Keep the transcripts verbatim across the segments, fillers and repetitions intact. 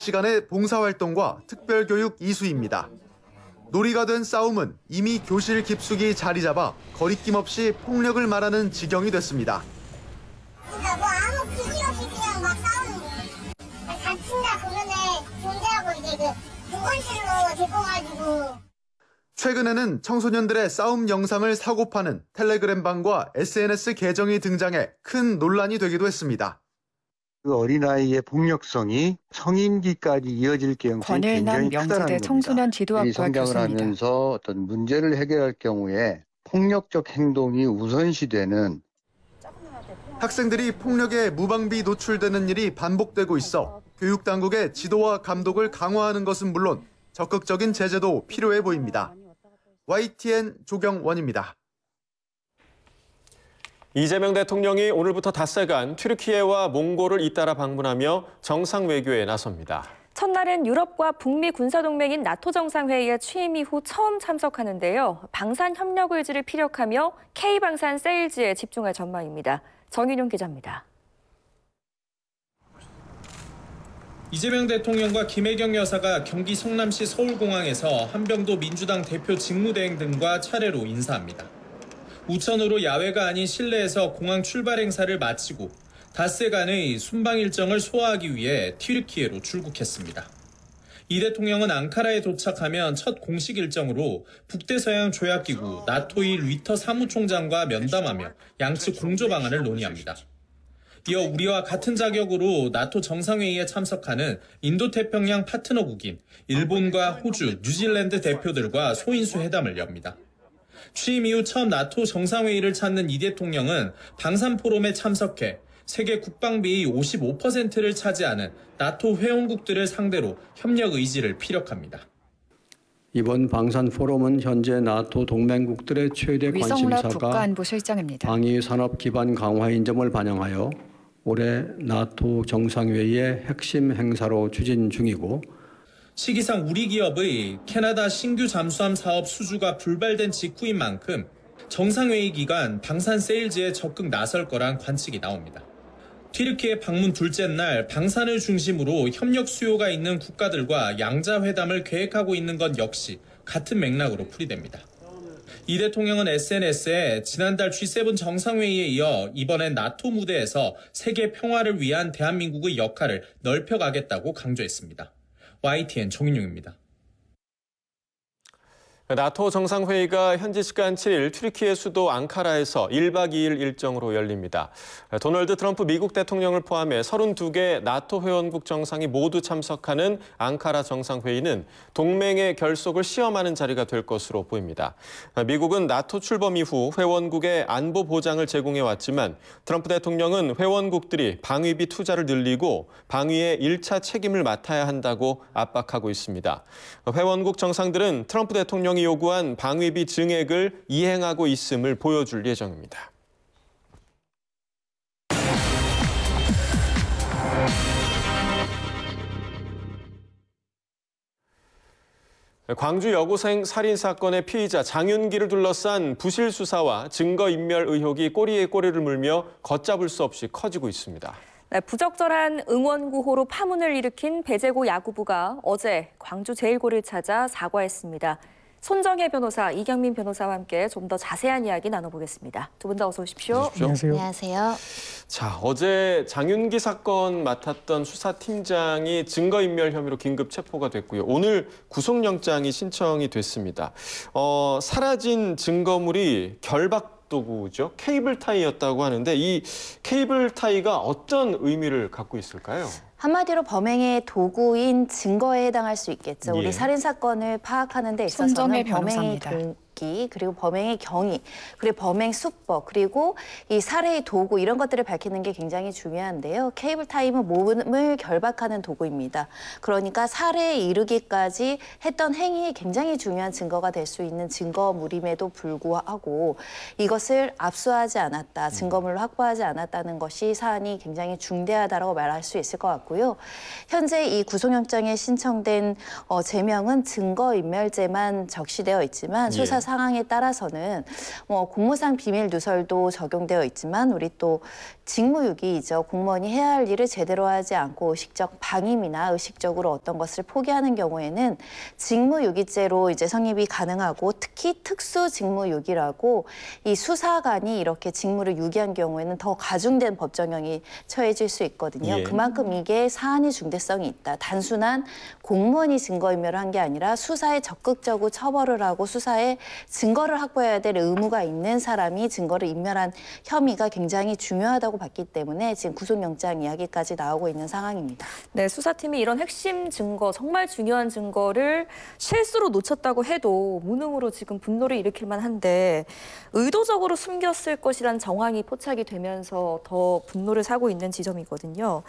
시간의 봉사활동과 특별교육 이수입니다. 놀이가 된 싸움은 이미 교실 깊숙이 자리 잡아 거리낌 없이 폭력을 말하는 지경이 됐습니다. 그러니까 뭐 아무 기준 없이 그냥 막 싸우는 거예요. 다친다 그러면은 존재하고 이제 그 무건실로 데리고 가지고. 최근에는 청소년들의 싸움 영상을 사고 파는 텔레그램방과 에스엔에스 계정이 등장해 큰 논란이 되기도 했습니다. 그 어린아이의 폭력성이 성인기까지 이어질 가능성이 굉장히 크다는 명지대 겁니다. 청소년 지도학과 성장을 교수입니다. 하면서 어떤 문제를 해결할 경우에 폭력적 행동이 우선시되는 학생들이 폭력에 무방비 노출되는 일이 반복되고 있어 교육당국의 지도와 감독을 강화하는 것은 물론 적극적인 제재도 필요해 보입니다. 와이티엔 조경원입니다. 이재명 대통령이 오늘부터 닷새간 튀르키예와 몽골을 잇따라 방문하며 정상외교에 나섭니다. 첫날은 유럽과 북미 군사동맹인 나토 정상회의에 취임 이후 처음 참석하는데요. 방산 협력 의지를 피력하며 K방산 세일즈에 집중할 전망입니다. 정인용 기자입니다. 이재명 대통령과 김혜경 여사가 경기 성남시 서울공항에서 한병도 민주당 대표 직무대행 등과 차례로 인사합니다. 우천으로 야외가 아닌 실내에서 공항 출발 행사를 마치고 닷새간의 순방 일정을 소화하기 위해 튀르키예로 출국했습니다. 이 대통령은 앙카라에 도착하면 첫 공식 일정으로 북대서양 조약기구 나토의 리터 사무총장과 면담하며 양측 공조 방안을 논의합니다. 이어 우리와 같은 자격으로 나토 정상회의에 참석하는 인도태평양 파트너국인 일본과 호주, 뉴질랜드 대표들과 소인수 회담을 엽니다. 취임 이후 처음 나토 정상회의를 찾는 이 대통령은 방산 포럼에 참석해 세계 국방비의 오십오 퍼센트를 차지하는 나토 회원국들을 상대로 협력 의지를 피력합니다. 이번 방산 포럼은 현재 나토 동맹국들의 최대 관심사가 국가안보실장입니다. 방위 산업 기반 강화인 점을 반영하여 올해 나토 정상회의의 핵심 행사로 추진 중이고 시기상 우리 기업의 캐나다 신규 잠수함 사업 수주가 불발된 직후인 만큼 정상회의 기간 방산 세일즈에 적극 나설 거란 관측이 나옵니다. 튀르키예 방문 둘째 날 방산을 중심으로 협력 수요가 있는 국가들과 양자회담을 계획하고 있는 것 역시 같은 맥락으로 풀이됩니다. 이 대통령은 에스엔에스에 지난달 지 세븐 정상회의에 이어 이번엔 나토 무대에서 세계 평화를 위한 대한민국의 역할을 넓혀가겠다고 강조했습니다. 와이티엔 정인용입니다. 나토 정상회의가 현지 시간 칠 일 튀르키예 수도 앙카라에서 일 박 이 일 일정으로 열립니다. 도널드 트럼프 미국 대통령을 포함해 서른두 개 나토 회원국 정상이 모두 참석하는 앙카라 정상회의는 동맹의 결속을 시험하는 자리가 될 것으로 보입니다. 미국은 나토 출범 이후 회원국의 안보 보장을 제공해왔지만 트럼프 대통령은 회원국들이 방위비 투자를 늘리고 방위의 일 차 책임을 맡아야 한다고 압박하고 있습니다. 회원국 정상들은 트럼프 대통령이 요구한 방위비 증액을 이행하고 있음을 보여줄 예정입니다. 광주 여고생 살인 사건의 피의자 장윤기를 둘러싼 부실 수사와 증거인멸 의혹이 꼬리에 꼬리를 물며 걷잡을 수 없이 커지고 있습니다. 네, 부적절한 응원구호로 파문을 일으킨 배재고 야구부가 어제 광주제일고를 찾아 사과했습니다. 손정혜 변호사, 이경민 변호사와 함께 좀 더 자세한 이야기 나눠보겠습니다. 두 분 다 어서 오십시오. 안녕하세요. 안녕하세요. 자, 어제 장윤기 사건 맡았던 수사팀장이 증거인멸 혐의로 긴급 체포가 됐고요. 오늘 구속영장이 신청이 됐습니다. 어, 사라진 증거물이 결박 도구죠. 케이블 타이였다고 하는데 이 케이블 타이가 어떤 의미를 갖고 있을까요? 한마디로 범행의 도구인 증거에 해당할 수 있겠죠. 예. 우리 살인 사건을 파악하는 데 있어서는 범행의 동기, 그리고 범행의 경위, 그리고 범행 수법, 그리고 이 살해의 도구 이런 것들을 밝히는 게 굉장히 중요한데요. 케이블 타이는 몸을 결박하는 도구입니다. 그러니까 살해에 이르기까지 했던 행위에 굉장히 중요한 증거가 될 수 있는 증거물임에도 불구하고 이것을 압수하지 않았다, 증거물로 확보하지 않았다는 것이 사안이 굉장히 중대하다고 말할 수 있을 것 같고요. 현재 이 구속영장에 신청된 어, 제명은 증거인멸죄만 적시되어 있지만 수사 상황에 따라서는 뭐 공무상 비밀 누설도 적용되어 있지만 우리 또 직무유기이죠. 공무원이 해야 할 일을 제대로 하지 않고 의식적 방임이나 의식적으로 어떤 것을 포기하는 경우에는 직무유기죄로 이제 성립이 가능하고 특히 특수직무유기라고 이 수사관이 이렇게 직무를 유기한 경우에는 더 가중된 법정형이 처해질 수 있거든요. 예. 그만큼 이게 사안의 중대성이 있다. 단순한 공무원이 증거인멸을 한 게 아니라 수사에 적극적으로 처벌을 하고 수사에 증거를 확보해야 될 의무가 있는 사람이 증거를 인멸한 혐의가 굉장히 중요하다고 봤기 때문에 지금 구속영장 이야기까지 나오고 있는 상황입니다. 네, 수사팀이 이런 핵심 증거, 정말 중요한 증거를 실수로 놓쳤다고 해도 무능으로 지금 분노를 일으킬 만한데 의도적으로 숨겼을 것이란 정황이 포착이 되면서 더 분노를 사고 있는 지점이거든요.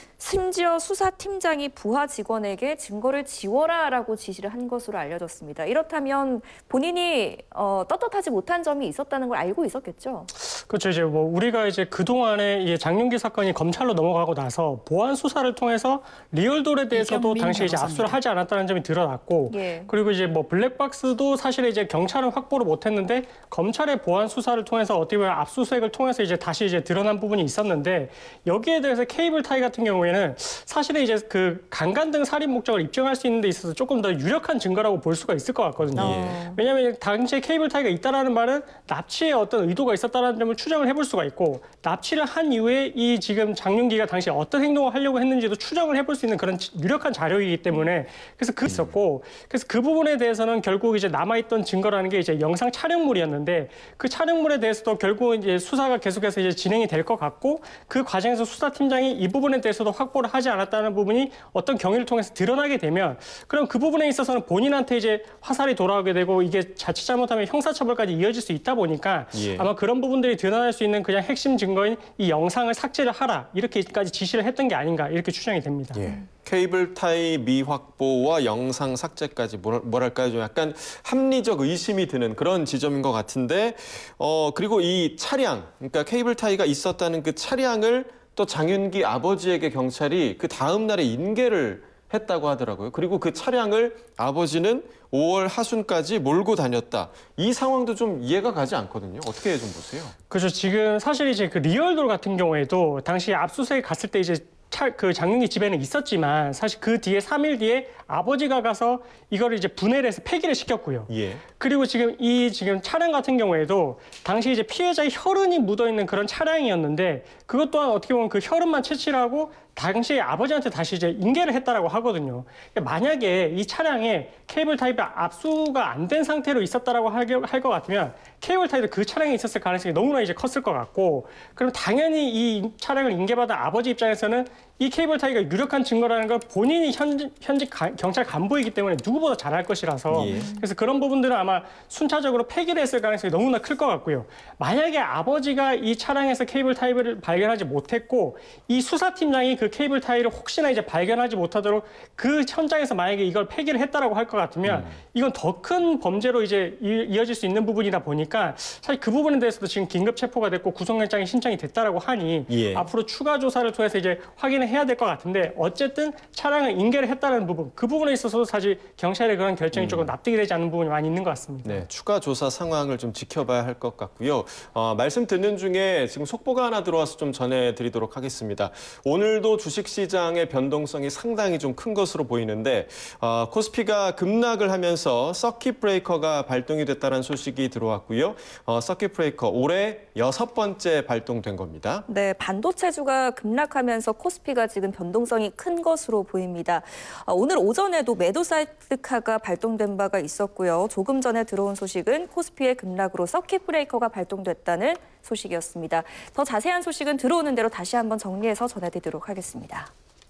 심지어 수사팀장이 부하 직원에게 증거를 지워라라고 지시를 한 것으로 알려졌습니다. 이렇다면 본인이 어, 떳떳하지 못한 점이 있었다는 걸 알고 있었겠죠? 그렇죠. 이제 뭐 우리가 이제 그 동안에 이 장윤기 사건이 검찰로 넘어가고 나서 보안 수사를 통해서 리얼돌에 대해서도 당시에 이제 압수를 하지 않았다는 점이 드러났고, 예. 그리고 이제 뭐 블랙박스도 사실 이제 경찰은 확보를 못했는데 검찰의 보안 수사를 통해서 어떻게 보면 압수수색을 통해서 이제 다시 이제 드러난 부분이 있었는데 여기에 대해서 케이블 타이 같은 경우에는 사실은 이제 그 강간 등 살인 목적을 입증할 수 있는 데 있어서 조금 더 유력한 증거라고 볼 수가 있을 것 같거든요. 어. 왜냐하면 당시에 케이블 타이가 있다라는 말은 납치에 어떤 의도가 있었다는 점을 추정을 해볼 수가 있고 납치를 한 이후에 이 지금 장윤기가 당시에 어떤 행동을 하려고 했는지도 추정을 해볼 수 있는 그런 유력한 자료이기 때문에 그래서 그 있었고 그래서 그 부분에 대해서는 결국 이제 남아있던 증거라는 게 이제 영상 촬영물이었는데 그 촬영물에 대해서도 결국 이제 수사가 계속해서 이제 진행이 될 것 같고 그 과정에서 수사팀장이 이 부분에 대해서도 확보를 하지 않았다는 부분이 어떤 경위를 통해서 드러나게 되면 그럼 그 부분에 있어서는 본인한테 이제 화살이 돌아오게 되고 이게 자칫 잘못하면 형사처벌까지 이어질 수 있다 보니까 예. 아마 그런 부분들이 드러날 수 있는 그냥 핵심 증거인 이 영상을 삭제를 하라 이렇게까지 지시를 했던 게 아닌가 이렇게 추정이 됩니다. 예. 케이블 타이 미확보와 영상 삭제까지 뭐랄까요, 좀 약간 합리적 의심이 드는 그런 지점인 것 같은데, 어 그리고 이 차량, 그러니까 케이블 타이가 있었다는 그 차량을 또 장윤기 아버지에게 경찰이 그 다음 날에 인계를 했다고 하더라고요. 그리고 그 차량을 아버지는 오월 하순까지 몰고 다녔다. 이 상황도 좀 이해가 가지 않거든요. 어떻게 좀 보세요? 그렇죠. 지금 사실 이제 그 리얼돌 같은 경우에도 당시 압수수색 갔을 때 이제 차, 그 장윤기 집에는 있었지만 사실 그 뒤에 삼 일 뒤에 아버지가 가서 이걸 이제 분해를 해서 폐기를 시켰고요. 예. 그리고 지금 이 지금 차량 같은 경우에도 당시 이제 피해자의 혈흔이 묻어 있는 그런 차량이었는데 그것 또한 어떻게 보면 그 혈흔만 채취를 하고 당시에 아버지한테 다시 이제 인계를 했다라고 하거든요. 그러니까 만약에 이 차량에 케이블 타이가 압수가 안 된 상태로 있었다라고 할 것 같으면 케이블 타이도 그 차량에 있었을 가능성이 너무나 이제 컸을 것 같고, 그럼 당연히 이 차량을 인계받은 아버지 입장에서는 이 케이블 타이가 유력한 증거라는 걸 본인이 현, 현직 가, 경찰 간부이기 때문에 누구보다 잘 알 것이라서 예. 그래서 그런 부분들은 아마 순차적으로 폐기를 했을 가능성이 너무나 클 것 같고요. 만약에 아버지가 이 차량에서 케이블 타이를 발견하지 못했고 이 수사팀장이 그 케이블 타이를 혹시나 이제 발견하지 못하도록 그 현장에서 만약에 이걸 폐기를 했다라고 할 것 같으면 음. 이건 더 큰 범죄로 이제 이어질 수 있는 부분이다 보니까 사실 그 부분에 대해서도 지금 긴급 체포가 됐고 구속영장이 신청이 됐다라고 하니 예. 앞으로 추가 조사를 통해서 이제 확인을 해야 될 것 같은데 어쨌든 차량을 인계를 했다는 부분 그 부분에 있어서도 사실 경찰의 그런 결정이 음. 조금 납득이 되지 않는 부분이 많이 있는 것 같습니다. 네, 추가 조사 상황을 좀 지켜봐야 할 것 같고요. 어, 말씀 듣는 중에 지금 속보가 하나 들어와서 좀 전해드리도록 하겠습니다. 오늘도 주식시장의 변동성이 상당히 좀 큰 것으로 보이는데 어, 코스피가 급락을 하면서 서킷 브레이커가 발동이 됐다는 소식이 들어왔고요. 어, 서킷 브레이커 올해 여섯 번째 발동된 겁니다. 네, 반도체주가 급락하면서 코스피가 지금 변동성이 큰 것으로 보입니다. 어, 오늘 오전에도 매도 사이드카가 발동된 바가 있었고요. 조금 전에 들어온 소식은 코스피의 급락으로 서킷 브레이커가 발동됐다는 소식이었습니다. 더 자세한 소식은 들어오는 대로 다시 한번 정리해서 전해드리도록 하겠습니다.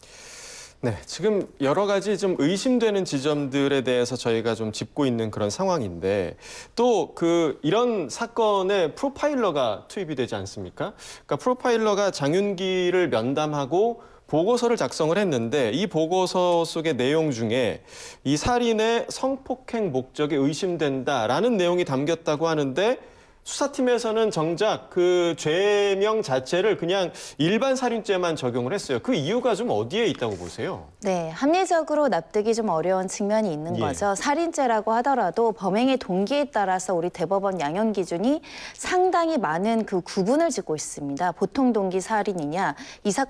네, 지금 여러 가지 좀 의심되는 지점들에 대해서 저희가 좀 짚고 있는 그런 상황인데 또 그 이런 사건에 프로파일러가 투입이 되지 않습니까? 그러니까 프로파일러가 장윤기를 면담하고 보고서를 작성을 했는데 이 보고서 속의 내용 중에 이 살인의 성폭행 목적이 의심된다라는 내용이 담겼다고 하는데 수사팀에서는 정작 그 죄명 자체를 그냥 일반 살인죄만 적용을 했어요. 그 이유가 좀 어디에 있다고 보세요? 네, 합리적으로 납득이 좀 어려운 측면이 있는 예. 거죠. 살인죄라고 하더라도 범행의 동기에 따라서 우리 대법원 양형 기준이 상당히 많은 그 구분을 짓고 있습니다. 보통 동기 살인이냐, 이 사건